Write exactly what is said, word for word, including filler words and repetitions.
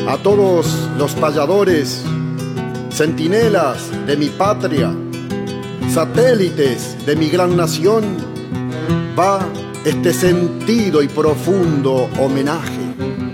A todos los payadores, centinelas de mi patria, satélites de mi gran nación, va este sentido y profundo homenaje.